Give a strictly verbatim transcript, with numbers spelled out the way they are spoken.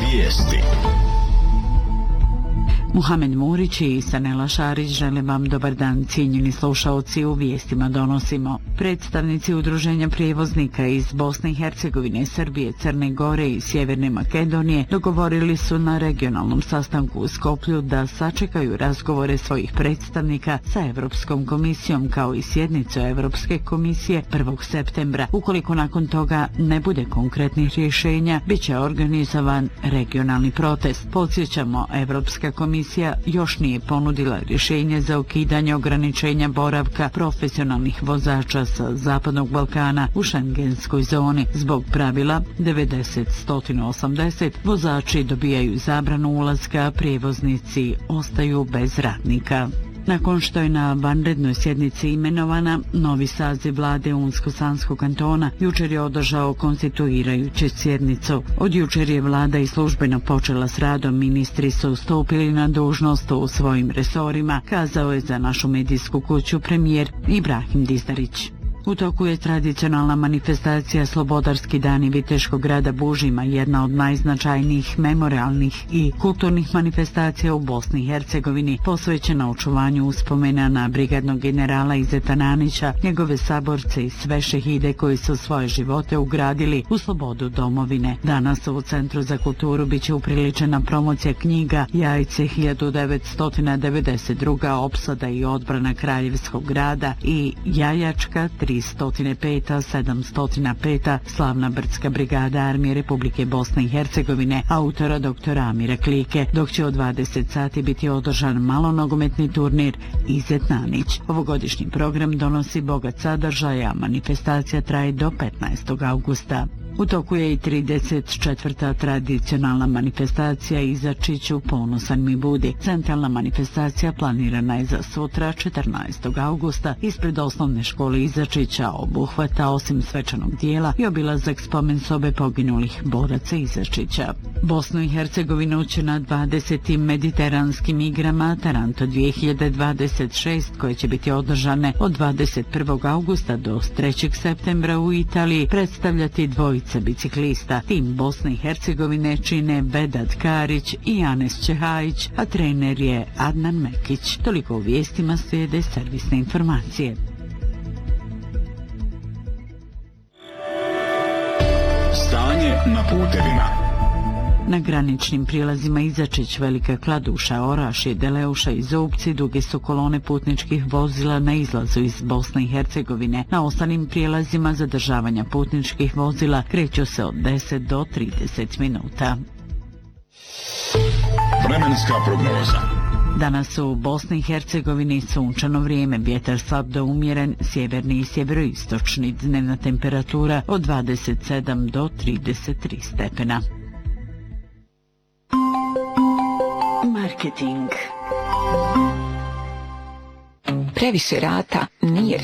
Vijesti. Muhamed Murić i Sanela Šarić žele vam dobar dan, cijenjeni slušaoci. U vijestima donosimo: predstavnici udruženja prijevoznika iz Bosne i Hercegovine, Srbije, Crne Gore i Sjeverne Makedonije dogovorili su na regionalnom sastanku u Skoplju da sačekaju razgovore svojih predstavnika sa Europskom komisijom kao i sjednicu Europske komisije prvog septembra. Ukoliko nakon toga ne bude konkretnih rješenja, bit će organizovan regionalni protest. Podsjećamo, Europska komisija Komisija još nije ponudila rješenje za ukidanje ograničenja boravka profesionalnih vozača sa Zapadnog Balkana u šengenskoj zoni. Zbog pravila devedeset osamdeset vozači dobijaju zabranu ulaska, a prijevoznici ostaju bez radnika. Nakon što je na vanrednoj sjednici imenovana, novi saziv vlade Unsko-Sanskog kantona jučer je održao konstituirajuću sjednicu. Od jučer je vlada i službeno počela s radom, ministri su stupili na dužnost u svojim resorima, kazao je za našu medijsku kuću premijer Ibrahim Dizdarić. U toku je tradicionalna manifestacija Slobodarski dani Viteškog grada Bužima, jedna od najznačajnijih memorialnih i kulturnih manifestacija u Bosni i Hercegovini, posvećena očuvanju uspomena na brigadnog generala Izeta Nanića, njegove saborce i sve šehide koji su svoje živote ugradili u slobodu domovine. Danas u Centru za kulturu biće upriličena promocija knjiga Jajce hiljadu devetsto devedeset druga opsada i odbrana Kraljevskog grada i Jajačka tristo pet sedamsto pet slavna brdska brigada Armije Republike Bosne i Hercegovine autora doktora Amira Klike, dok će od dvadeset sati biti održan malonogometni turnir Izet Nanić. Ovogodišnji program donosi bogat sadržaj, a manifestacija traje do petnaestog augusta. U toku je i trideset četvrta tradicionalna manifestacija Izačiću ponosan mi budi. Centralna manifestacija planirana je za sutra četrnaestog augusta ispred osnovne škole Izačića, obuhvata osim svečanog dijela i obilazak spomen sobe poginulih boraca Izačića. Bosnu i Hercegovinu će na dvadesetim mediteranskim igrama Taranto dvije hiljade dvadeset šest, koje će biti održane od dvadeset prvog augusta do trećeg septembra u Italiji, predstavljati dvojice biciklista. Tim Bosne i Hercegovine čine Vedat Karić i Anes Čehajić, a trener je Adnan Mekić. Toliko u vijestima, slijede servisne informacije. Stanje na putevima. Na graničnim prijelazima Izačić, Velika Kladuša, Orašje, Deleuša i Zubci duge su kolone putničkih vozila na izlazu iz Bosne i Hercegovine. Na ostalim prijelazima zadržavanja putničkih vozila kreću se od deset do trideset minuta. Vremenska prognoza. Danas u Bosni i Hercegovini sunčano vrijeme, vjetar slab do umjeren, sjeverni i sjeveroistočni, dnevna temperatura od dvadeset sedam do trideset tri stepena. Marketing. Previše rata nije